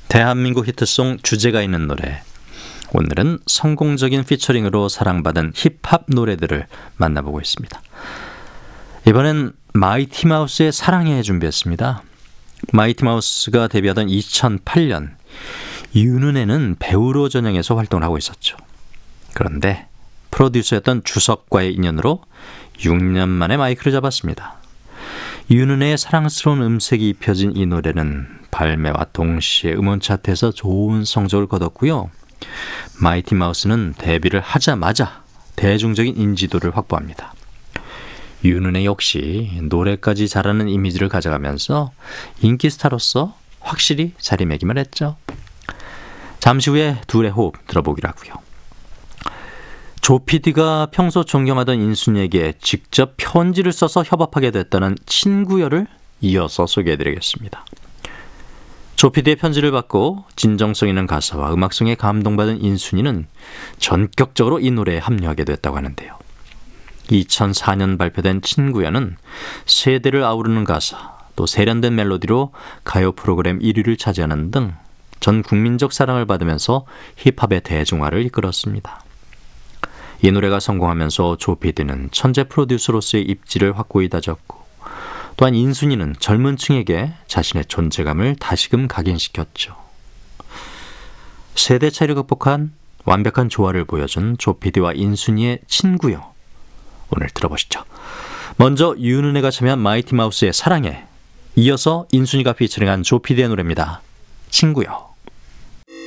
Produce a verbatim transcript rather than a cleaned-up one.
대한민국 히트송 주제가 있는 노래. 오늘은 성공적인 피처링으로 사랑받은 힙합 노래들을 만나보고 있습니다. 이번엔 마이티 마우스의 사랑해 준비했습니다. 마이티 마우스가 데뷔하던 이천팔 년 윤은혜는 배우로 전향해서 활동을 하고 있었죠. 그런데 프로듀서였던 주석과의 인연으로 육 년 만에 마이크를 잡았습니다. 윤은혜의 사랑스러운 음색이 입혀진 이 노래는 발매와 동시에 음원 차트에서 좋은 성적을 거뒀고요. 마이티 마우스는 데뷔를 하자마자 대중적인 인지도를 확보합니다. 윤은혜 역시 노래까지 잘하는 이미지를 가져가면서 인기 스타로서 확실히 자리매김을 했죠. 잠시 후에 둘의 호흡 들어보기로 하고요. 조피디가 평소 존경하던 인순이에게 직접 편지를 써서 협업하게 됐다는 친구여를 이어서 소개해드리겠습니다. 조피디의 편지를 받고 진정성 있는 가사와 음악성에 감동받은 인순이는 전격적으로 이 노래에 합류하게 됐다고 하는데요. 이천사 년 발표된 친구야는 세대를 아우르는 가사, 또 세련된 멜로디로 가요 프로그램 일 위를 차지하는 등 전 국민적 사랑을 받으면서 힙합의 대중화를 이끌었습니다. 이 노래가 성공하면서 조피디는 천재 프로듀서로서의 입지를 확고히 다졌고, 또한 인순이는 젊은 층에게 자신의 존재감을 다시금 각인시켰죠. 세대 차이를 극복한 완벽한 조화를 보여준 조피디와 인순이의 친구요. 오늘 들어보시죠. 먼저 윤은혜가 참여한 마이티 마우스의 사랑해, 이어서 인순이가 피처링한 조피디의 노래입니다. 친구요.